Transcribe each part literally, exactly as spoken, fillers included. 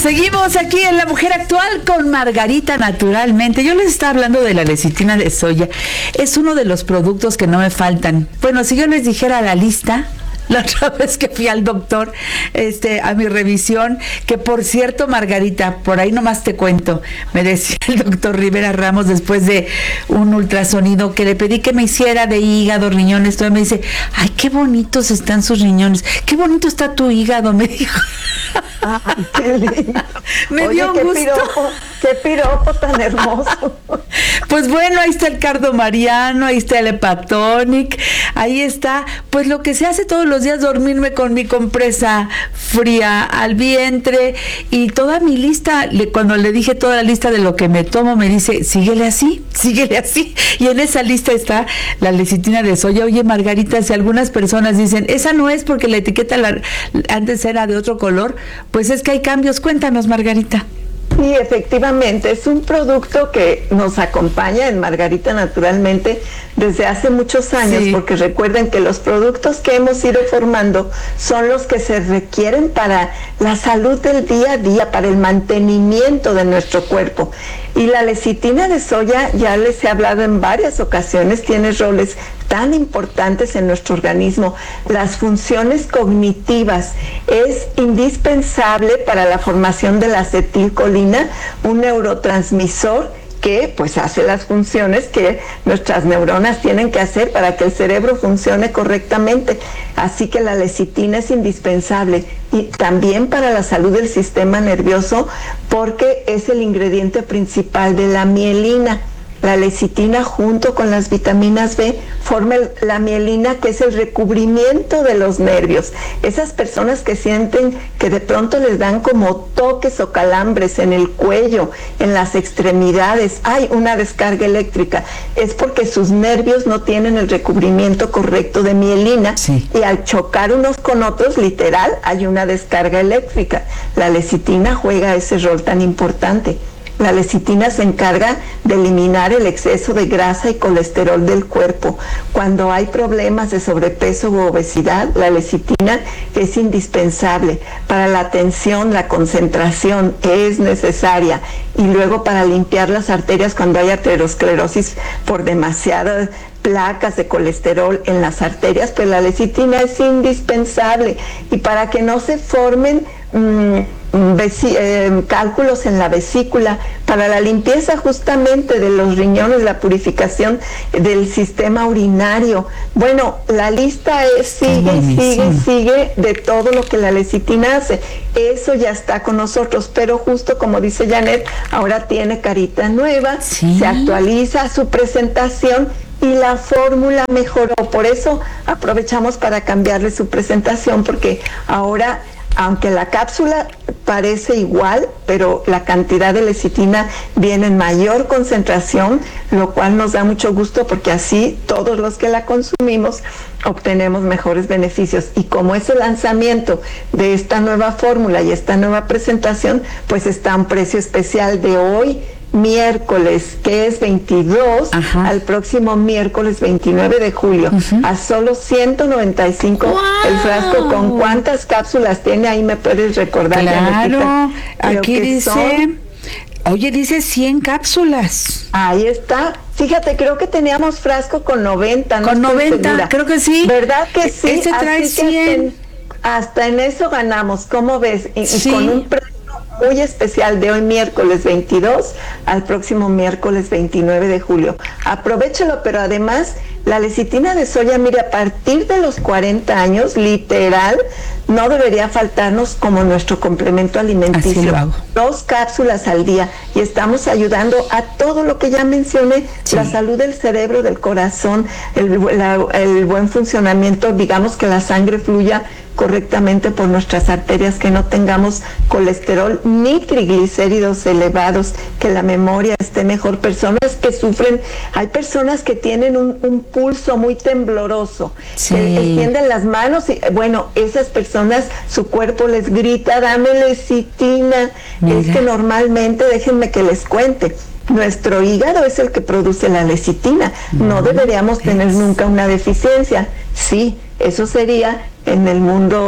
Seguimos aquí en La Mujer Actual con Margarita Naturalmente. Yo les estaba hablando de la lecitina de soya. Es uno de los productos que no me faltan. Bueno, si yo les dijera la lista, la otra vez que fui al doctor, este, a mi revisión, que por cierto, Margarita, por ahí nomás te cuento, me decía el doctor Rivera Ramos después de un ultrasonido que le pedí que me hiciera de hígado, riñones, todo, me dice, ay, qué bonitos están sus riñones, qué bonito está tu hígado, me dijo. Ay, qué lindo. Me Oye, dio qué gusto. Piropo, qué piropo tan hermoso. Pues bueno, ahí está el cardo mariano, ahí está el hepatonic, ahí está, pues lo que se hace todos los días, dormirme con mi compresa fría al vientre y toda mi lista, le, cuando le dije toda la lista de lo que me tomo, me dice, síguele así, síguele así, y en esa lista está la lecitina de soya. Oye, Margarita, si algunas personas dicen, esa no es porque la etiqueta la, antes era de otro color, pues es que hay cambios. Cuéntanos, Margarita. Sí, efectivamente, es un producto que nos acompaña en Margarita Naturalmente desde hace muchos años, sí. Porque recuerden que los productos que hemos ido formando son los que se requieren para la salud del día a día, para el mantenimiento de nuestro cuerpo. Y la lecitina de soya, ya les he hablado en varias ocasiones, tiene roles tan importantes en nuestro organismo. Las funciones cognitivas, es indispensable para la formación de la acetilcolina, un neurotransmisor que pues hace las funciones que nuestras neuronas tienen que hacer para que el cerebro funcione correctamente. Así que la lecitina es indispensable, y también para la salud del sistema nervioso, porque es el ingrediente principal de la mielina. La lecitina junto con las vitaminas B forma el, la mielina, que es el recubrimiento de los nervios. Esas personas que sienten que de pronto les dan como toques o calambres en el cuello, en las extremidades, hay una descarga eléctrica, es porque sus nervios no tienen el recubrimiento correcto de mielina, sí. Y al chocar unos con otros, literal, hay una descarga eléctrica. La lecitina juega ese rol tan importante. La lecitina se encarga de eliminar el exceso de grasa y colesterol del cuerpo. Cuando hay problemas de sobrepeso u obesidad, la lecitina es indispensable. Para la atención, la concentración es necesaria. Y luego para limpiar las arterias cuando hay aterosclerosis por demasiadas placas de colesterol en las arterias, pues la lecitina es indispensable. Y para que no se formen mmm, Vesi- eh, cálculos en la vesícula, para la limpieza justamente de los riñones, la purificación del sistema urinario. Bueno, la lista es sigue, sigue, sigue de todo lo que la lecitina hace. Eso ya está con nosotros, pero justo como dice Janet, ahora tiene carita nueva, ¿sí? Se actualiza su presentación y la fórmula mejoró. Por eso aprovechamos para cambiarle su presentación, porque ahora, aunque la cápsula parece igual, pero la cantidad de lecitina viene en mayor concentración, lo cual nos da mucho gusto, porque así todos los que la consumimos obtenemos mejores beneficios. Y como es el lanzamiento de esta nueva fórmula y esta nueva presentación, pues está a un precio especial de hoy, miércoles, que es veintidós, ajá, al próximo miércoles veintinueve de julio, uh-huh, a solo ciento noventa y cinco wow, el frasco. ¿Con cuántas cápsulas tiene? Ahí me puedes recordar. Claro, aquí dice, son... oye, dice cien cápsulas. Ahí está. Fíjate, creo que teníamos frasco con noventa. No con noventa, segura. Creo que sí. ¿Verdad que sí? Ese trae Así cien. Que hasta, hasta en eso ganamos, ¿cómo ves? Y, sí. y con un precio muy especial de hoy miércoles veintidós al próximo miércoles veintinueve de julio. Aprovechalo, pero además la lecitina de soya, mire, a partir de los cuarenta años, literal, no debería faltarnos como nuestro complemento alimenticio. Así lo hago. Dos cápsulas al día, y estamos ayudando a todo lo que ya mencioné, sí, la salud del cerebro, del corazón, el, la, el buen funcionamiento, digamos que la sangre fluya correctamente por nuestras arterias, que no tengamos colesterol ni triglicéridos elevados, que la memoria esté mejor. Personas que sufren, hay personas que tienen un, un pulso muy tembloroso, sí, que extienden las manos y bueno, esas personas, su cuerpo les grita, dame lecitina. Mira. Es que normalmente, déjenme que les cuente, nuestro hígado es el que produce la lecitina, no, no deberíamos tener nunca una deficiencia. Sí, eso sería en el mundo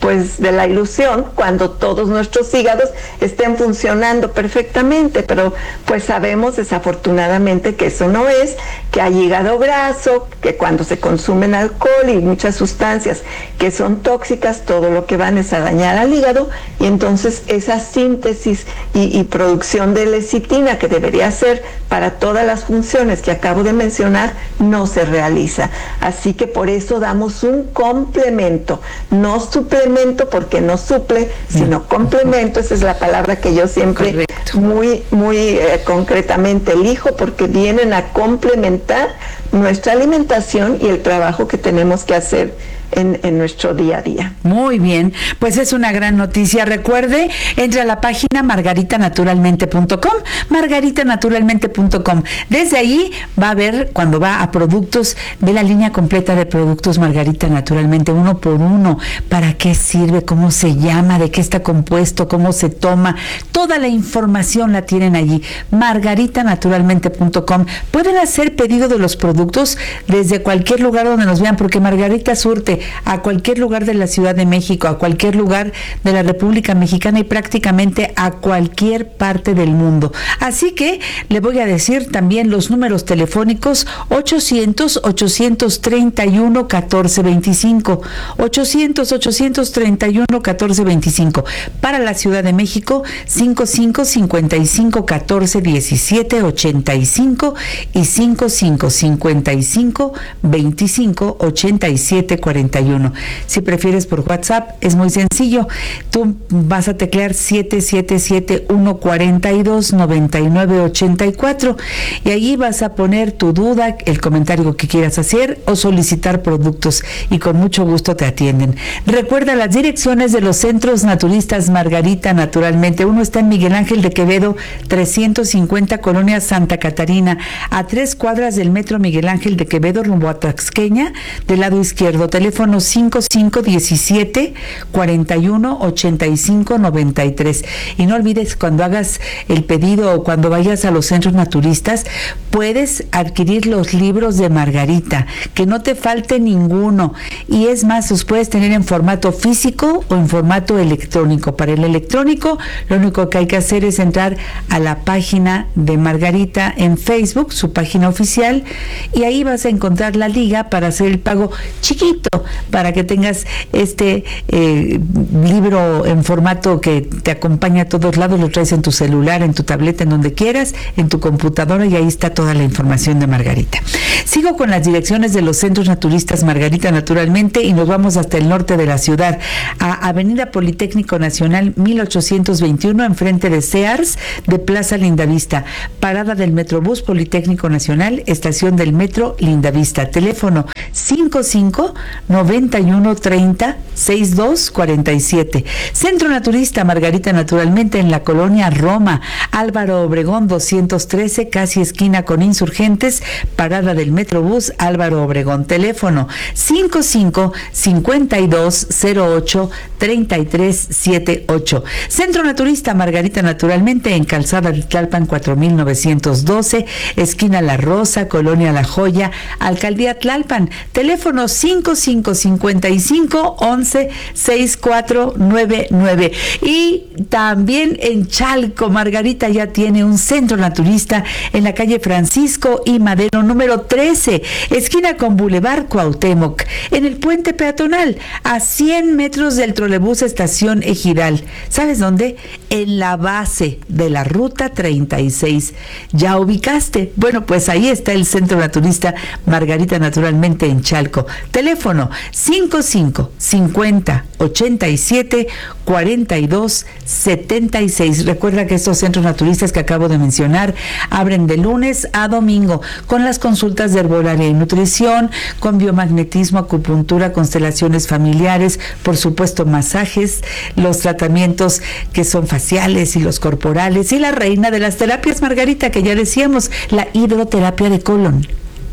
pues de la ilusión cuando todos nuestros hígados estén funcionando perfectamente, pero pues sabemos desafortunadamente que eso no es, que hay hígado graso, que cuando se consumen alcohol y muchas sustancias que son tóxicas, todo lo que van es a dañar al hígado, y entonces esa síntesis y, y producción de lecitina que debería ser para todas las funciones que acabo de mencionar no se realiza. Así que por eso damos un complemento, no suplemento porque no suple, sino complemento. Esa es la palabra que yo siempre Correcto. muy, muy eh, concretamente elijo, porque vienen a complementar nuestra alimentación y el trabajo que tenemos que hacer En, en nuestro día a día. Muy bien, pues es una gran noticia. Recuerde, entre a la página margarita naturalmente punto com, margarita naturalmente punto com. Desde ahí va a ver, cuando va a productos, ve la línea completa de productos Margarita Naturalmente, uno por uno, para qué sirve, cómo se llama, de qué está compuesto, cómo se toma. Toda la información la tienen allí, margarita naturalmente punto com. Pueden hacer pedido de los productos desde cualquier lugar donde nos vean, porque Margarita surte a cualquier lugar de la Ciudad de México, a cualquier lugar de la República Mexicana y prácticamente a cualquier parte del mundo. Así que le voy a decir también los números telefónicos: ochocientos, ochocientos treinta y uno, catorce veinticinco, ochocientos, ochocientos treinta y uno, catorce veinticinco. Para la Ciudad de México, cincuenta y cinco, cincuenta y cinco, catorce, diecisiete, ochenta y cinco y cincuenta y cinco, cincuenta y cinco, veinticinco, ochenta y siete, cuarenta y uno. Si prefieres por WhatsApp, es muy sencillo. Tú vas a teclear siete siete siete, uno cuatro dos, nueve nueve ocho cuatro y allí vas a poner tu duda, el comentario que quieras hacer o solicitar productos, y con mucho gusto te atienden. Recuerda las direcciones de los centros naturistas Margarita Naturalmente. Uno está en Miguel Ángel de Quevedo trescientos cincuenta, Colonia Santa Catarina, a tres cuadras del metro Miguel Ángel de Quevedo, rumbo a Taxqueña, del lado izquierdo. Teléfono cincuenta y cinco, diecisiete, cuarenta y uno, ochenta y cinco, noventa y tres. Y no olvides, cuando hagas el pedido o cuando vayas a los centros naturistas, puedes adquirir los libros de Margarita, que no te falte ninguno. Y es más, los puedes tener en formato físico o en formato electrónico. Para el electrónico, lo único que hay que hacer es entrar a la página de Margarita en Facebook, su página oficial, y ahí vas a encontrar la liga para hacer el pago chiquito, para que tengas este eh, libro en formato que te acompaña a todos lados. Lo traes en tu celular, en tu tableta, en donde quieras, en tu computadora, y ahí está toda la información de Margarita. Sigo con las direcciones de los centros naturistas Margarita Naturalmente y nos vamos hasta el norte de la ciudad, a Avenida Politécnico Nacional mil ochocientos veintiuno, enfrente de Sears, de Plaza Lindavista, parada del Metrobús Politécnico Nacional, estación del Metro Lindavista. Teléfono cincuenta y cinco, noventa y uno, treinta, sesenta y dos, cuarenta y siete. Centro Naturista Margarita Naturalmente en la colonia Roma, Álvaro Obregón doscientos trece, casi esquina con Insurgentes, parada del Metrobús Álvaro Obregón. Teléfono cincuenta y cinco, cincuenta y dos, cero ocho, treinta y tres, setenta y ocho. Centro Naturista Margarita Naturalmente en Calzada de Tlalpan cuatro mil novecientos doce, esquina La Rosa, colonia La Joya, Alcaldía Tlalpan. Teléfono cincuenta y cinco, cincuenta y cinco, once, sesenta y cuatro, noventa y nueve. Y también en Chalco, Margarita ya tiene un centro naturista en la calle Francisco y Madero número trece, esquina con Boulevard Cuauhtémoc, en el puente peatonal, a cien metros del trolebús estación Ejidal. ¿Sabes dónde? En la base de la ruta treinta y seis. ¿Ya ubicaste? Bueno, pues ahí está el centro naturista Margarita Naturalmente en Chalco. Teléfono cincuenta y cinco, cincuenta, ochenta y siete, cuarenta y dos, setenta y seis. Recuerda que estos centros naturistas que acabo de mencionar abren de lunes a domingo con las consultas de herbolaria y nutrición, con biomagnetismo, acupuntura, constelaciones familiares, por supuesto masajes, los tratamientos que son faciales y los corporales, y la reina de las terapias, Margarita, que ya decíamos, la hidroterapia de colon.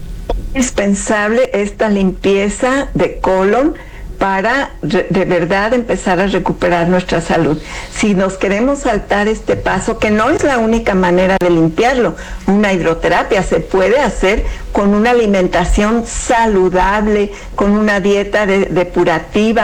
Indispensable esta limpieza de colon para de verdad empezar a recuperar nuestra salud. Si nos queremos saltar este paso, que no es la única manera de limpiarlo, una hidroterapia se puede hacer con una alimentación saludable, con una dieta de, depurativa,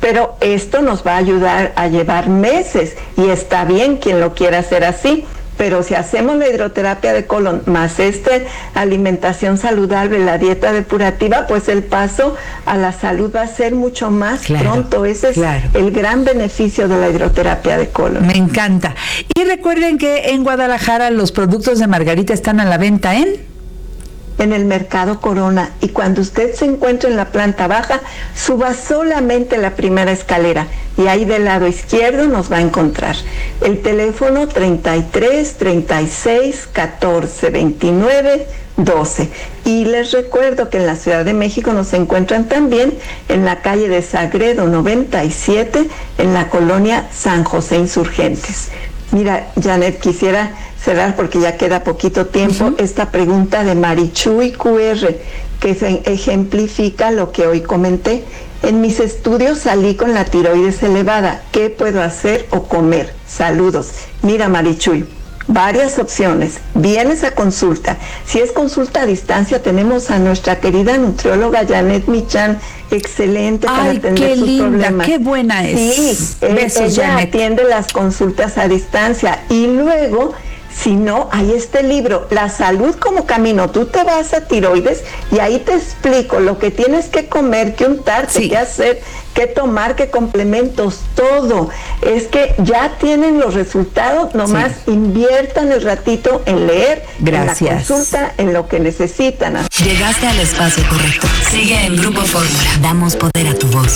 pero esto nos va a ayudar a llevar meses y está bien quien lo quiera hacer así. Pero si hacemos la hidroterapia de colon más esta alimentación saludable, la dieta depurativa, pues el paso a la salud va a ser mucho más claro, pronto. Ese es claro. el gran beneficio de la hidroterapia de colon. Me encanta. Y recuerden que en Guadalajara los productos de Margarita están a la venta en... en el Mercado Corona, y cuando usted se encuentre en la planta baja, suba solamente la primera escalera y ahí del lado izquierdo nos va a encontrar. El teléfono treinta y tres, treinta y seis, catorce, veintinueve, doce. Y les recuerdo que en la Ciudad de México nos encuentran también en la calle de Sagredo noventa y siete, en la colonia San José Insurgentes. Mira, Janet, quisiera cerrar porque ya queda poquito tiempo, uh-huh. esta pregunta de Marichuy Q R, que ejemplifica lo que hoy comenté. En mis estudios salí con la tiroides elevada. ¿Qué puedo hacer o comer? Saludos. Mira, Marichuy, varias opciones. Vienes a consulta. Si es consulta a distancia, tenemos a nuestra querida nutrióloga Janet Michan, excelente para Ay, atender qué sus linda, problemas. Qué buena es. Sí, Besos, ella Janet. atiende las consultas a distancia y luego... Si no, hay este libro, La Salud como Camino. Tú te vas a tiroides y ahí te explico lo que tienes que comer, qué untarte, sí. qué hacer, qué tomar, qué complementos, todo. Es que ya tienen los resultados, nomás sí. inviertan el ratito en leer, Gracias. en la consulta, en lo que necesitan. Llegaste al espacio correcto. Sigue en Grupo Fórmula. Damos poder a tu voz.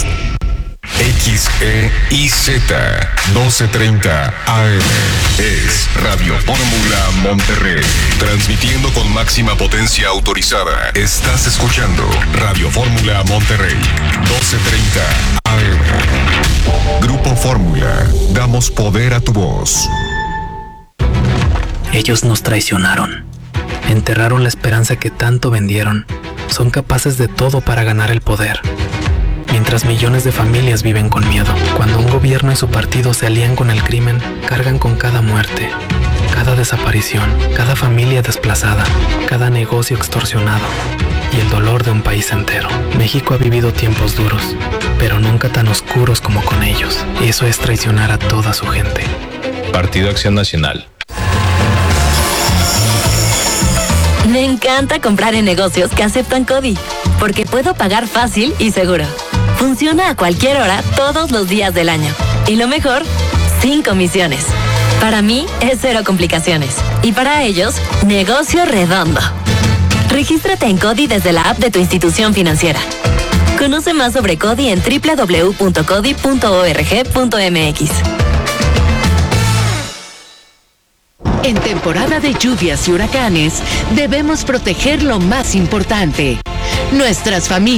X E I Z doce treinta A M es Radio Fórmula Monterrey, transmitiendo con máxima potencia autorizada. Estás escuchando Radio Fórmula Monterrey, doce treinta A M. Grupo Fórmula, damos poder a tu voz. Ellos nos traicionaron, enterraron la esperanza que tanto vendieron, son capaces de todo para ganar el poder. Mientras millones de familias viven con miedo, cuando un gobierno y su partido se alían con el crimen, cargan con cada muerte, cada desaparición, cada familia desplazada, cada negocio extorsionado y el dolor de un país entero. México ha vivido tiempos duros, pero nunca tan oscuros como con ellos. Eso es traicionar a toda su gente. Partido Acción Nacional. Me encanta comprar en negocios que aceptan CODI, porque puedo pagar fácil y seguro. Funciona a cualquier hora, todos los días del año. Y lo mejor, sin comisiones. Para mí, es cero complicaciones. Y para ellos, negocio redondo. Regístrate en CODI desde la app de tu institución financiera. Conoce más sobre CODI en doble u doble u doble u punto codi punto org punto m x. En temporada de lluvias y huracanes, debemos proteger lo más importante: nuestras familias.